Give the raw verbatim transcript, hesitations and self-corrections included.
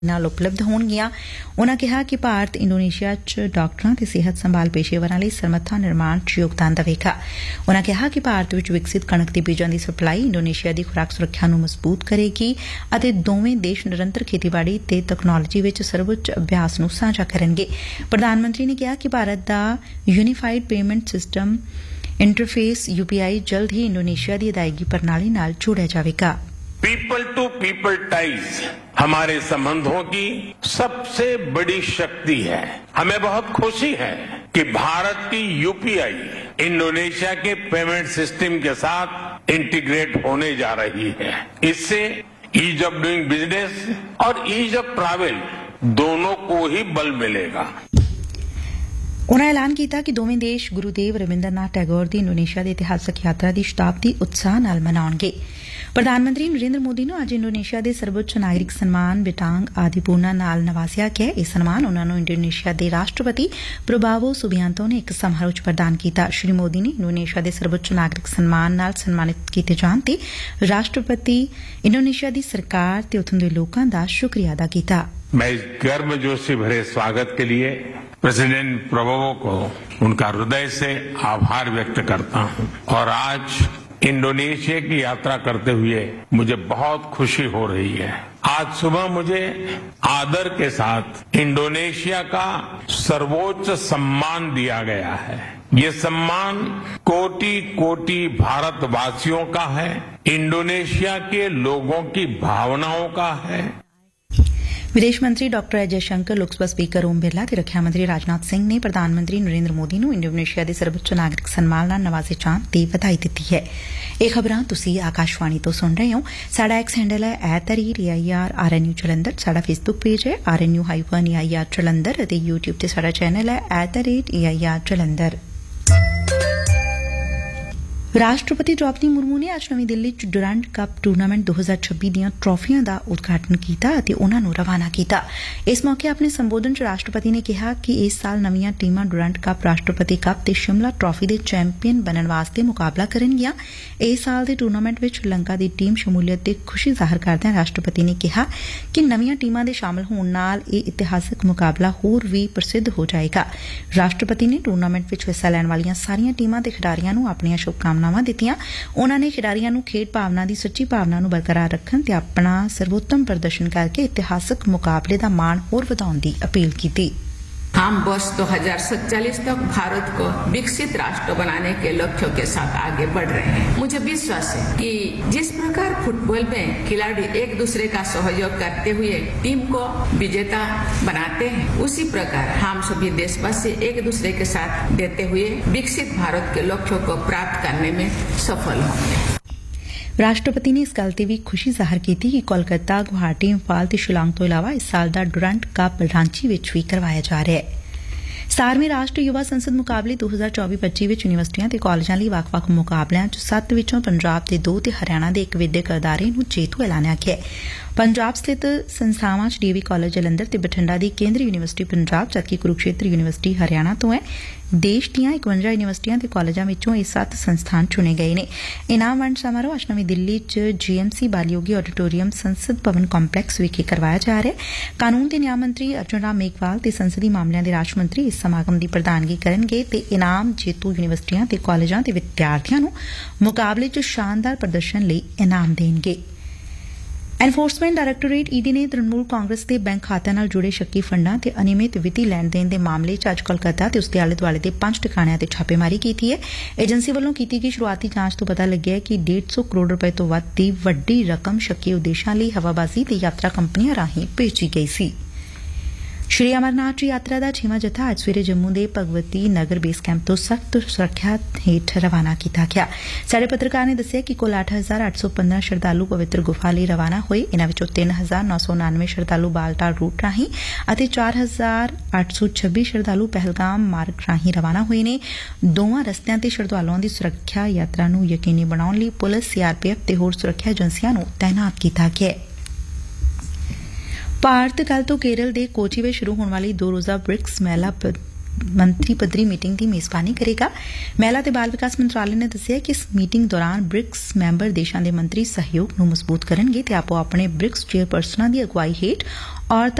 ਨਾਲ ਉਪਲਬਧ ਹੋਣਗੀਆਂ। ਉਨ੍ਹਾਂ ਕਿਹਾ ਕਿ ਭਾਰਤ ਇੰਡੋਨੇਸ਼ੀਆ ਚ ਡਾਕਟਰਾਂ ਤੇ ਸਿਹਤ ਸੰਭਾਲ ਪੇਸ਼ੇਵਰਾਂ ਲਈ ਸਮਰੱਥਾ ਨਿਰਮਾਣ ਚ ਯੋਗਦਾਨ ਦੇਵੇਗਾ। ਉਨ੍ਹਾਂ ਕਿਹਾ ਕਿ ਭਾਰਤ ਵਿਚ ਵਿਕਸਿਤ ਕਣਕ ਦੇ ਬੀਜਾਂ ਦੀ ਸਪਲਾਈ ਇੰਡੋਨੇਸ਼ੀਆ ਦੀ ਖੁਰਾਕ ਸੁਰੱਖਿਆ ਨੂੰ ਮਜ਼ਬੂਤ ਕਰੇਗੀ ਅਤੇ ਦੋਵੇਂ ਦੇਸ਼ ਨਿਰੰਤਰ ਖੇਤੀਬਾੜੀ ਤੇ ਤਕਨਾਲੋਜੀ ਵਿਚ ਸਰਵਉੱਚ ਅਭਿਆਸ ਨੂੰ ਸਾਂਝਾ ਕਰਨਗੇ। ਪ੍ਰਧਾਨ ਮੰਤਰੀ ਨੇ ਕਿਹਾ ਕਿ ਭਾਰਤ ਦਾ unified payment system interface U P ਆਈ ਜਲਦ ਹੀ ਇੰਡੋਨੇਸ਼ੀਆ ਦੀ ਅਦਾਇਗੀ ਪ੍ਰਣਾਲੀ ਨਾਲ ਜੋੜਿਆ ਜਾਵੇਗਾ। पीपल टू पीपल टाइज हमारे संबंधों की सबसे बड़ी शक्ति है। हमें बहुत खुशी है कि भारत की यू पी आई इंडोनेशिया के पेमेंट सिस्टम के साथ इंटीग्रेट होने जा रही है। इससे ईज ऑफ डूइंग बिजनेस और ईज ऑफ ट्रैवल दोनों को ही बल मिलेगा। ਉਨ੍ਹਾਂ ਐਲਾਨ ਕੀਤਾ ਕਿ ਦੋਵੇਂ ਦੇਸ਼ ਗੁਰੂਦੇਵ ਰਵਿੰਦਰਨਾਥ ਟੈਗੋਰ ਦੀ ਇੰਡੋਨੇਸ਼ੀਆ ਦੀ ਇਤਿਹਾਸਕ ਯਾਤਰਾ ਦੀ ਸ਼ਤਾਬਦੀ ਉਤਸ਼ਾਹ ਨਾਲ ਮਨਾਉਣਗੇ। ਪ੍ਰਧਾਨ ਮੰਤਰੀ ਨਰਿੰਦਰ ਮੋਦੀ ਨੂੰ ਅੱਜ ਇੰਡੋਨੇਸ਼ੀਆ ਦੇ ਸਰਵਉੱਚ ਨਾਗਰਿਕ ਸਨਮਾਨ ਬਿਟਾਂਗ ਆਦੀਪੂਰਨਾ ਨਾਲ ਨਵਾਜ਼ਿਆ ਗਿਆ। ਇਹ ਸਨਮਾਨ ਉਨ੍ਹਾਂ ਨੂੰ ਇੰਡੋਨੇਸ਼ੀਆ ਦੇ ਰਾਸ਼ਟਰਪਤੀ ਪ੍ਰੋਬਾਵੋ ਸੁਬਿਆਂਤੋ ਨੇ ਇੱਕ ਸਮਾਰੋਹ ਚ ਪ੍ਰਦਾਨ ਕੀਤਾ। ਸ਼੍ਰੀ ਮੋਦੀ ਨੇ ਇੰਡੋਨੇਸ਼ੀਆ ਦੇ ਸਰਵਉੱਚ ਨਾਗਰਿਕ ਸਨਮਾਨ ਨਾਲ ਸਨਮਾਨਿਤ ਕੀਤੇ ਜਾਣ ਤੇ ਰਾਸ਼ਟਰਪਤੀ ਇੰਡੋਨੇਸ਼ੀਆ ਦੀ ਸਰਕਾਰ ਤੇ ਉੱਥੋਂ ਦੇ ਲੋਕਾਂ ਦਾ ਸ਼ੁਕਰੀਆ ਅਦਾ ਕੀਤਾ। मैं इस गर्मजोशी भरे स्वागत के लिए प्रेसिडेंट प्रबोवो को उनका हृदय से आभार व्यक्त करता हूं और आज इंडोनेशिया की यात्रा करते हुए मुझे बहुत खुशी हो रही है। आज सुबह मुझे आदर के साथ इंडोनेशिया का सर्वोच्च सम्मान दिया गया है। ये सम्मान कोटि कोटि भारतवासियों का है, इंडोनेशिया के लोगों की भावनाओं का है। ਵਿਦੇਸ਼ ਮੰਤਰੀ ਡਾਕਟਰ ਐਸ ਜੈਸ਼ੰਕਰ, ਲੋਕ ਸਭਾ ਸਪੀਕਰ ਓਮ ਬਿਰਲਾ ਤੇ ਰੱਖਿਆ ਮੰਤਰੀ ਰਾਜਨਾਥ ਸਿੰਘ ਨੇ ਪ੍ਰਧਾਨ ਮੰਤਰੀ ਨਰਿੰਦਰ ਮੋਦੀ ਨੂੰ ਇੰਡੋਨੇਸ਼ੀਆ ਦੇ ਸਰਵਉੱਚ ਨਾਗਰਿਕ ਸਨਮਾਨ ਨਾਲ ਨਵਾਜ਼ੇ ਜਾਣ ਤੇ ਵਧਾਈ ਦਿੱਤੀ ਹੈ। ਇਹ ਖਬਰਾਂ ਤੁਸੀਂ ਆਕਾਸ਼ਵਾਣੀ ਤੋਂ ਸੁਣ ਰਹੇ ਹੋ। ਸਾਡਾ ਐਕਸ ਹੈਂਡਲ ਹੈ at the rate A I R R N U Jalandhar. ਸਾਡਾ ਫੇਸਬੁੱਕ ਪੇਜ ਹੈ R N U hyphen A I R Jalandhar ਅਤੇ ਯੂਟਿਊਬ ਤੇ ਸਾਡਾ ਚੈਨਲ ਹੈ at the rate A I R Jalandhar. ਰਾਸ਼ਟਰਪਤੀ ਦ੍ਰੌਪਦੀ ਮੁਰਮੂ ਨੇ ਅੱਜ ਨਵੀਂ ਦਿੱਲੀ ਚ ਡੁਰੰਟ ਕੱਪ ਟੂਰਨਾਮੈਂਟ ਦੋ ਹਜ਼ਾਰ ਛੱਬੀ ਦੀਆਂ ਟਰਾਫੀਆਂ ਦਾ ਉਦਘਾਟਨ ਕੀਤਾ ਅਤੇ ਉਨ੍ਹਾਂ ਨੂੰ ਰਵਾਨਾ ਕੀਤਾ। ਇਸ ਮੌਕੇ ਆਪਣੇ ਸੰਬੋਧਨ ਚ ਰਾਸ਼ਟਰਪਤੀ ਨੇ ਕਿਹਾ ਕਿ ਇਸ ਸਾਲ ਨਵੀਆਂ ਟੀਮਾਂ ਡੁਰੰਟ ਕੱਪ, ਰਾਸ਼ਟਰਪਤੀ ਕੱਪ ਤੇ ਸ਼ਿਮਲਾ ਟਰਾਫੀ ਦੇ ਚੈਂਪੀਅਨ ਬਣਨ ਵਾਸਤੇ ਮੁਕਾਬਲਾ ਕਰਨਗੀਆਂ। ਇਸ ਸਾਲ ਦੇ ਟੂਰਨਾਮੈਂਟ ਵਿੱਚ ਸ਼੍ਰੀਲੰਕਾ ਦੀ ਟੀਮ ਸ਼ਮੂਲੀਅਤ ਤੇ ਖੁਸ਼ੀ ਜ਼ਾਹਰ ਕਰਦਿਆਂ ਰਾਸ਼ਟਰਪਤੀ ਨੇ ਕਿਹਾ ਕਿ ਨਵੀਆਂ ਟੀਮਾਂ ਦੇ ਸ਼ਾਮਲ ਹੋਣ ਨਾਲ ਇਹ ਇਤਿਹਾਸਕ ਮੁਕਾਬਲਾ ਹੋਰ ਵੀ ਪ੍ਰਸਿੱਧ ਹੋ ਜਾਏਗਾ। ਰਾਸ਼ਟਰਪਤੀ ਨੇ ਟੂਰਨਾਮੈਂਟ ਵਿੱਚ ਹਿੱਸਾ ਲੈਣ ਵਾਲੀਆਂ ਸਾਰੀਆਂ ਟੀਮਾਂ ਤੇ ਖਿਡਾਰੀਆਂ ਨੂੰ ਆਪਣੀਆਂ ਸ਼ੁਭਕਾਮਨਾਵਾਂ ਦਿੱਤੀਆਂ। ਉਨ੍ਹਾਂ ਨੇ ਖਿਡਾਰੀਆਂ ਨੂੰ ਖੇਡ ਭਾਵਨਾ ਦੀ ਸੱਚੀ ਭਾਵਨਾ ਨੂੰ ਬਰਕਰਾਰ ਰੱਖਣ ਤੇ ਆਪਣਾ ਸਰਵੋਤਮ ਪ੍ਰਦਰਸ਼ਨ ਕਰਕੇ ਇਤਿਹਾਸਕ ਮੁਕਾਬਲੇ ਦਾ ਮਾਣ ਹੋਰ ਵਧਾਉਣ ਦੀ ਅਪੀਲ ਕੀਤੀ। हम वर्ष दो हजार सैंतालीस तक भारत को विकसित राष्ट्र बनाने के लक्ष्यों के साथ आगे बढ़ रहे हैं। मुझे विश्वास है कि जिस प्रकार फुटबॉल में खिलाड़ी एक दूसरे का सहयोग करते हुए टीम को विजेता बनाते हैं, उसी प्रकार हम सभी देशवासी एक दूसरे के साथ देते हुए विकसित भारत के लक्ष्यों को प्राप्त करने में सफल होंगे। ਰਾਸ਼ਟਰਪਤੀ ਨੇ ਇਸ ਗੱਲ ਤੇ ਵੀ ਖੁਸ਼ੀ ਜ਼ਾਹਰ ਕੀਤੀ ਕਿ ਕੋਲਕਾਤਾ, ਗੁਹਾਟੀ, ਇੰਫਾਲ ਤੇ ਸ਼ਿਲਾਂਗ ਤੋਂ ਇਲਾਵਾ ਇਸ ਸਾਲ ਦਾ ਡੁਰੰਟ ਕੱਪ ਰਾਂਚੀ ਵਿੱਚ ਵੀ ਕਰਵਾਇਆ ਜਾ ਰਿਹਾ ਹੈ। ਸਤਾਰਵੇਂ ਰਾਸ਼ਟਰੀ ਯੁਵਾ ਸੰਸਦ ਮੁਕਾਬਲੇ ਦੋ ਹਜ਼ਾਰ ਚੌਵੀ ਪੱਚੀ ਵਿੱਚ ਯੂਨੀਵਰਸਿਟੀਆਂ ਤੇ ਕਾਲਜਾਂ ਲਈ ਵੱਖ-ਵੱਖ ਮੁਕਾਬਲਿਆਂ ਚ ਸੱਤ ਵਿੱਚੋਂ ਪੰਜਾਬ ਦੇ ਦੋ ਤੇ ਹਰਿਆਣਾ ਦੇ ਇੱਕ ਵਿਦਿਅਕ ਅਦਾਰੇ ਨੂੰ ਜੇਤੂ ਐਲਾਨਿਆ ਗਿਆ ਹੈ। ਪੰਜਾਬ ਸਥਿਤ ਸੰਸਥਾਵਾਂ ਚ D A we college Jalandhar ਤੇ ਬਠਿੰਡਾ ਦੀ ਕੇਂਦਰੀ ਯੂਨੀਵਰਸਿਟੀ ਪੰਜਾਬ, ਜਦਕਿ ਕੁਰੂਕਸ਼ੇਤਰ ਯੂਨੀਵਰਸਿਟੀ ਹਰਿਆਣਾ ਤੋਂ ਹੈ। ਦੇਸ਼ ਦੀਆਂ ਇਕਵੰਜਾ ਯੂਨੀਵਰਸਿਟੀਆਂ ਤੇ ਕਾਲਜਾਂ ਵਿੱਚੋਂ ਇਹ ਸੱਤ ਸੰਸਥਾਨ ਚੁਣੇ ਗਏ ਨੇ। ਇਨਾਮ ਵੰਡ ਸਮਾਰੋਹ ਅੱਜ ਨਵੀਂ ਦਿੱਲੀ ਚ ਜੀ ਐਮ ਸੀ ਬਾਲਯੋਗੀ ਆਡੀਟੋਰੀਅਮ ਸੰਸਦ ਭਵਨ ਕੰਪਲੈਕਸ ਵਿਖੇ ਕਰਵਾਇਆ ਜਾ ਰਿਹਾ ਹੈ। ਕਾਨੂੰਨ ਤੇ ਨਿਆਂ ਮੰਤਰੀ ਅਰਜੁਨ ਰਾਮ ਮੇਘਵਾਲ ਤੇ ਸੰਸਦੀ ਮਾਮਲਿਆਂ ਦੇ ਰਾਜ ਮੰਤਰੀ ਇਸ ਸਮਾਗਮ ਦੀ ਪ੍ਰਧਾਨਗੀ ਕਰਨਗੇ ਤੇ ਇਨਾਮ ਜੇਤੂ ਯੂਨੀਵਰਸਿਟੀਆਂ ਤੇ ਕਾਲਜਾਂ ਦੇ ਵਿਦਿਆਰਥੀਆਂ ਨੂੰ ਮੁਕਾਬਲੇ ਚ ਸ਼ਾਨਦਾਰ ਪ੍ਰਦਰਸ਼ਨ ਲਈ ਇਨਾਮ ਦੇਣਗੇ। ਐਨਫੋਰਸਮੈਂਟ ਡਾਇਰੈਕਟੋਰੇਟ ਈ ਡੀ ਨੇ ਤ੍ਰਿਣਮੂਲ ਕਾਂਗਰਸ ਦੇ ਬੈਂਕ ਖਾਤਿਆਂ ਨਾਲ ਜੁੜੇ ਸ਼ੱਕੀ ਫੰਡਾਂ ਤੇ ਅਨਿਯਮਿਤ ਵਿੱਤੀ ਲੈਣ ਦੇਣ ਦੇ ਮਾਮਲੇ ਚ ਅੱਜ ਕੋਲਕਾਤਾ ਤੇ ਉਸਦੇ ਆਲੇ ਦੁਆਲੇ ਦੇ ਪੰਜ ਟਿਕਾਣਿਆਂ ਤੇ ਛਾਪੇਮਾਰੀ ਕੀਤੀ ਹੈ। ਏਜੰਸੀ ਵੱਲੋਂ ਕੀਤੀ ਗਈ ਸ਼ੁਰੂਆਤੀ ਜਾਂਚ ਤੋਂ ਪਤਾ ਲੱਗਿਆ ਕਿ ਡੇਢ ਸੌ ਕਰੋੜ ਰੁਪਏ ਤੋਂ ਵੱਧ ਦੀ ਵੱਡੀ ਰਕਮ ਸ਼ੱਕੀ ਉਦੇਸ਼ਾਂ ਲਈ ਹਵਾਬਾਜ਼ੀ ਤੇ ਯਾਤਰਾ ਕੰਪਨੀਆਂ ਰਾਹੀਂ ਭੇਜੀ ਗਈ ਸੀ। ਸ਼੍ਰੀ ਅਮਰਨਾਥ ਜੀ ਯਾਤਰਾ ਦਾ ਛੇਵਾਂ ਜੱਥਾ ਅੱਜ ਸਵੇਰੇ ਜੰਮੂ ਦੇ ਭਗਵਤੀ ਨਗਰ ਬੇਸ ਕੈਂਪ ਤੋਂ ਸਖਤ ਸੁਰੱਖਿਆ ਹੇਠ ਰਵਾਨਾ ਕੀਤਾ ਗਿਆ। ਸਾਡੇ ਪੱਤਰਕਾਰ ਨੇ ਦੱਸਿਆ ਕਿ ਕੁੱਲ ਅੱਠ ਹਜ਼ਾਰ ਅੱਠ ਸੌ ਪੰਦਰਾਂ ਸ਼ਰਧਾਲੂ ਪਵਿੱਤਰ ਗੁਫਾ ਲਈ ਰਵਾਨਾ ਹੋਏ। ਇਨ੍ਹਾਂ ਵਿੱਚੋਂ ਤਿੰਨ ਹਜ਼ਾਰ ਨੌ ਸੌ ਉਨਾਨਵੇਂ ਸ਼ਰਧਾਲੂ ਬਾਲਟਾਲ ਰੂਟ ਰਾਹੀਂ ਅਤੇ ਚਾਰ ਹਜ਼ਾਰ ਅੱਠ ਸੌ ਛੱਬੀ ਸ਼ਰਧਾਲੂ ਪਹਿਲਗਾਮ ਮਾਰਗ ਰਾਹੀਂ ਰਵਾਨਾ ਹੋਏ ਨੇ। ਦੋਵਾਂ ਰਸਤਿਆਂ ਤੇ ਸ਼ਰਧਾਲੂਆਂ ਦੀ ਸੁਰੱਖਿਆ ਯਾਤਰਾ ਨੂੰ ਯਕੀਨੀ ਬਣਾਉਣ ਲਈ police, C R P F ਤੇ ਹੋਰ ਸੁਰੱਖਿਆ ਏਜੰਸੀਆਂ ਨੂੰ ਤਾਇਨਾਤ ਕੀਤਾ ਗਿਆ। ਭਾਰਤ ਕੱਲ੍ਹ ਤੋਂ ਕੇਰਲ ਦੇ ਕੋਚੀ ਵਿੱਚ ਸ਼ੁਰੂ ਹੋਣ ਵਾਲੀ ਦੋ ਰੋਜ਼ਾ ਬ੍ਰਿਕਸ ਮਹਿਲਾ ਮੰਤਰੀ ਪੱਧਰੀ ਮੀਟਿੰਗ ਦੀ ਮੇਜ਼ਬਾਨੀ ਕਰੇਗਾ। ਮਹਿਲਾ ਤੇ ਬਾਲ ਵਿਕਾਸ ਮੰਤਰਾਲੇ ਨੇ ਦੱਸਿਆ ਕਿ ਇਸ ਮੀਟਿੰਗ ਦੌਰਾਨ ਬ੍ਰਿਕਸ ਮੈਂਬਰ ਦੇਸ਼ਾਂ ਦੇ ਮੰਤਰੀ ਸਹਿਯੋਗ ਨੂੰ ਮਜ਼ਬੂਤ ਕਰਨਗੇ ਤੇ ਆਪੋ ਆਪਣੇ ਬ੍ਰਿਕਸ ਚੇਅਰਪਰਸਨਾਂ ਦੀ ਅਗਵਾਈ ਹੇਠ ਔਰਤਾਂ